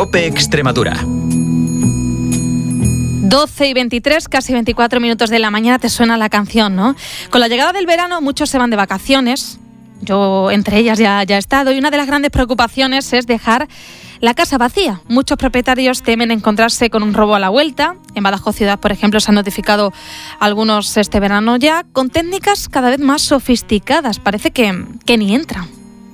COPE Extremadura. 12 y 23, casi 24 minutos de la mañana, te suena la canción, ¿no? Con la llegada del verano muchos se van de vacaciones, yo entre ellas ya he estado, y una de las grandes preocupaciones es dejar la casa vacía. Muchos propietarios temen encontrarse con un robo a la vuelta. En Badajoz ciudad, por ejemplo, se han notificado algunos este verano ya, con técnicas cada vez más sofisticadas. Parece que ni entran.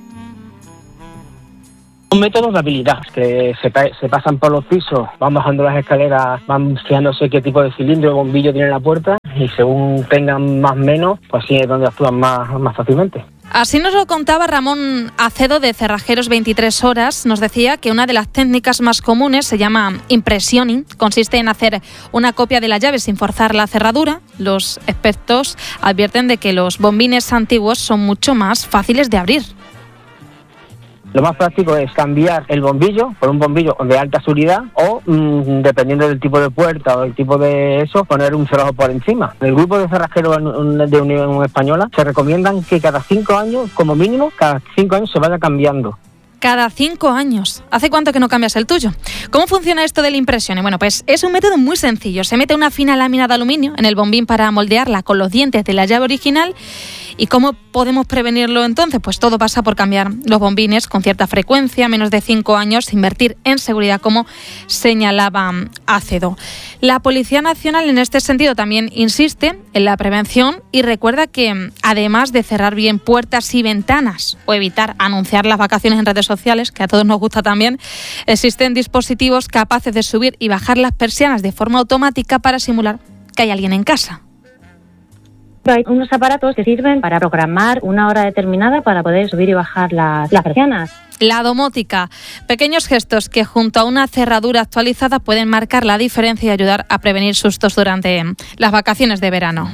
Métodos de habilidad que se pasan por los pisos, van bajando las escaleras, van fijándose qué tipo de cilindro o bombillo tiene la puerta y según tengan más o menos, pues así es donde actúan más fácilmente. Así nos lo contaba Ramón Acedo de Cerrajeros 23 Horas. Nos decía que una de las técnicas más comunes se llama impressioning. Consiste en hacer una copia de la llave sin forzar la cerradura. Los expertos advierten de que los bombines antiguos son mucho más fáciles de abrir. Lo más práctico es cambiar el bombillo por un bombillo de alta seguridad o, dependiendo del tipo de puerta o el tipo de eso, poner un cerrojo por encima. El grupo de cerrajeros de Unión Española se recomiendan que cada 5 años, como mínimo, cada 5 años se vaya cambiando. Cada 5 años. ¿Hace cuánto que no cambias el tuyo? ¿Cómo funciona esto de la impresión? Bueno, pues es un método muy sencillo. Se mete una fina lámina de aluminio en el bombín para moldearla con los dientes de la llave original. ¿Y cómo podemos prevenirlo entonces? Pues todo pasa por cambiar los bombines con cierta frecuencia, menos de 5 años, invertir en seguridad, como señalaba Acedo. La Policía Nacional en este sentido también insiste en la prevención y recuerda que además de cerrar bien puertas y ventanas o evitar anunciar las vacaciones en redes sociales, que a todos nos gusta también, existen dispositivos capaces de subir y bajar las persianas de forma automática para simular que hay alguien en casa. Hay unos aparatos que sirven para programar una hora determinada para poder subir y bajar las persianas. La domótica, pequeños gestos que junto a una cerradura actualizada pueden marcar la diferencia y ayudar a prevenir sustos durante las vacaciones de verano.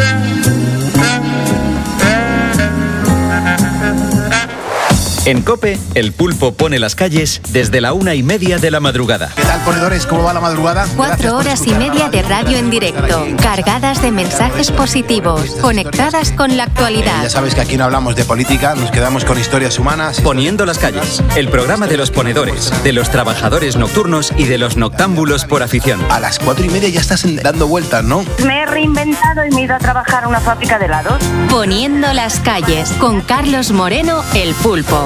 En COPE, el pulpo pone las calles desde la 1:30 de la madrugada. ¿Qué tal, ponedores? ¿Cómo va la madrugada? 4 horas y media de radio en directo, cargadas de mensajes positivos, conectadas con la actualidad. Ya sabes que aquí no hablamos de política, nos quedamos con historias humanas. Poniendo las calles, el programa de los ponedores, de los trabajadores nocturnos y de los noctámbulos por afición. A las 4:30 ya estás dando vueltas, ¿no? Me he reinventado y me he ido a trabajar a una fábrica de helados. Poniendo las calles, con Carlos Moreno, el pulpo.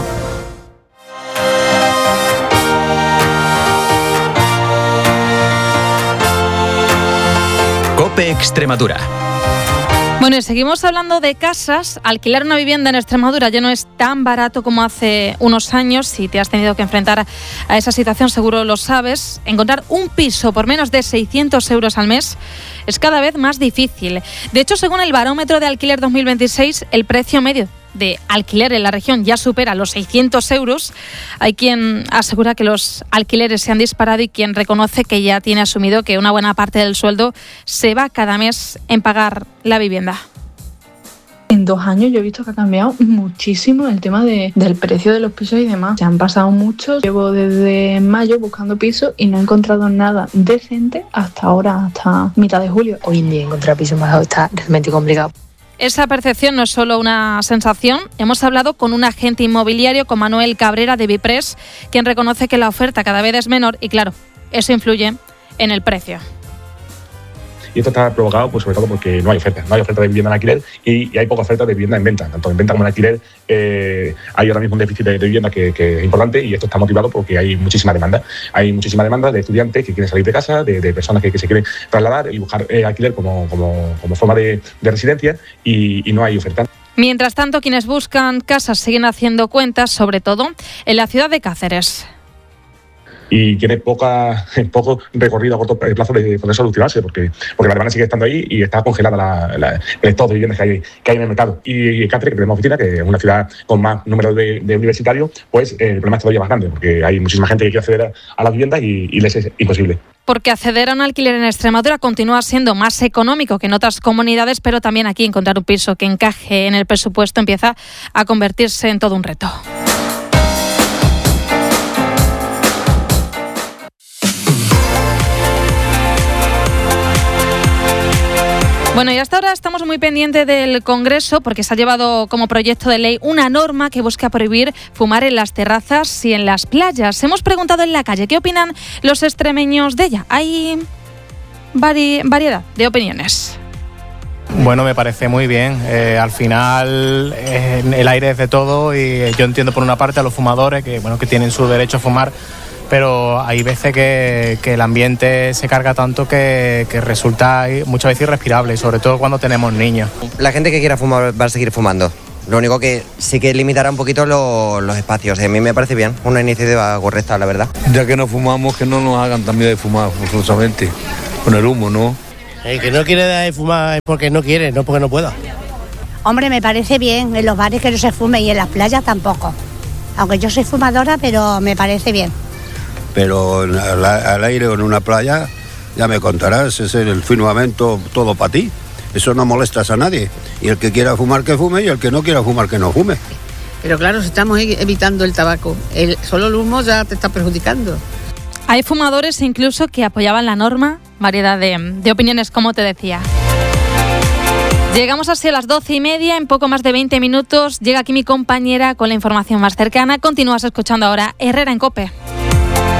COPE Extremadura. Bueno, y seguimos hablando de casas. Alquilar una vivienda en Extremadura ya no es tan barato como hace unos años. Si te has tenido que enfrentar a esa situación, seguro lo sabes. Encontrar un piso por menos de 600 euros al mes es cada vez más difícil. De hecho, según el Barómetro de Alquiler 2026, el precio medio de alquiler en la región ya supera los 600 euros. Hay quien asegura que los alquileres se han disparado y quien reconoce que ya tiene asumido que una buena parte del sueldo se va cada mes en pagar la vivienda. En 2 años yo he visto que ha cambiado muchísimo el tema del precio de los pisos y demás. Se han pasado mucho. Llevo desde mayo buscando pisos y no he encontrado nada decente hasta ahora, hasta mitad de julio. Hoy en día encontrar pisos bajo está realmente complicado. Esa percepción no es solo una sensación. Hemos hablado con un agente inmobiliario, con Manuel Cabrera de Bipres, quien reconoce que la oferta cada vez es menor y, claro, eso influye en el precio. Y esto está provocado, pues, sobre todo porque no hay oferta. No hay oferta de vivienda en alquiler y hay poca oferta de vivienda en venta. Tanto en venta como en alquiler hay ahora mismo un déficit de vivienda que es importante, y esto está motivado porque hay muchísima demanda. Hay muchísima demanda de estudiantes que quieren salir de casa, de personas que se quieren trasladar y buscar alquiler como forma de residencia, y no hay oferta. Mientras tanto, quienes buscan casas siguen haciendo cuentas, sobre todo en la ciudad de Cáceres. Y tiene poco recorrido a corto plazo de poder solucionarse, porque la demanda sigue estando ahí y está congelada el stock de viviendas que hay en el mercado. Y en Cáceres, que tenemos oficina, que es una ciudad con más número de universitarios, pues el problema es todavía más grande, porque hay muchísima gente que quiere acceder a las viviendas y les es imposible. Porque acceder a un alquiler en Extremadura continúa siendo más económico que en otras comunidades, pero también aquí encontrar un piso que encaje en el presupuesto empieza a convertirse en todo un reto. Bueno, y hasta ahora estamos muy pendientes del Congreso porque se ha llevado como proyecto de ley una norma que busca prohibir fumar en las terrazas y en las playas. Hemos preguntado en la calle qué opinan los extremeños de ella. Hay variedad de opiniones. Bueno, me parece muy bien. Al final el aire es de todo y yo entiendo por una parte a los fumadores que tienen su derecho a fumar, pero hay veces que el ambiente se carga tanto que resulta muchas veces irrespirable, y sobre todo cuando tenemos niños. La gente que quiera fumar va a seguir fumando. Lo único que sí que limitará un poquito los espacios. A mí me parece bien, una iniciativa correcta, la verdad. Ya que no fumamos, que no nos hagan también de fumar forzosamente, con el humo, ¿no? El que no quiere dejar de fumar es porque no quiere, no porque no pueda. Hombre, me parece bien, en los bares que no se fume y en las playas tampoco. Aunque yo soy fumadora, pero me parece bien. Pero al aire o en una playa, ya me contarás, es el firmamento todo para ti. Eso no molestas a nadie. Y el que quiera fumar que fume y el que no quiera fumar que no fume. Pero claro, si estamos evitando el tabaco, solo el humo ya te está perjudicando. Hay fumadores incluso que apoyaban la norma, variedad de opiniones, como te decía. Llegamos así a las 12:30, en poco más de 20 minutos. Llega aquí mi compañera con la información más cercana. Continúas escuchando ahora Herrera en COPE.